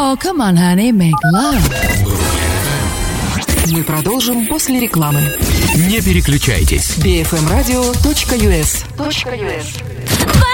Oh, come on, honey, make love. Мы продолжим после рекламы. Не переключайтесь. bfmradio.us